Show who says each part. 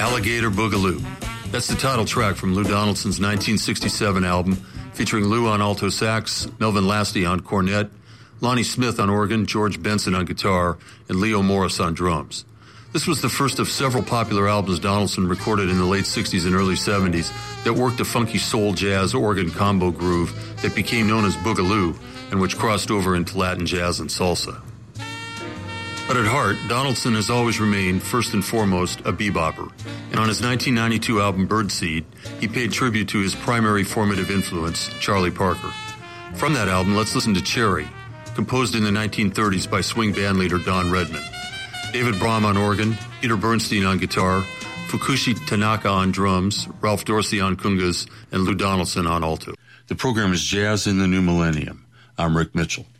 Speaker 1: Alligator Boogaloo. That's the title track from Lou Donaldson's 1967 album, featuring Lou on alto sax, Melvin Lasty on cornet, Lonnie Smith on organ, George Benson on guitar, and Leo Morris on drums. This was the first of several popular albums Donaldson recorded in the late 60s and early 70s that worked a funky soul jazz organ combo groove that became known as Boogaloo and which crossed over into Latin jazz and salsa. But at heart, Donaldson has always remained, first and foremost, a bebopper. And on his 1992 album Birdseed, he paid tribute to his primary formative influence, Charlie Parker. From that album, let's listen to Cherry, composed in the 1930s by swing bandleader Don Redman. David Brahm on organ, Peter Bernstein on guitar, Fukushi Tanaka on drums, Ralph Dorsey on congas, and Lou Donaldson on alto. The program is Jazz in the New Millennium. I'm Rick Mitchell.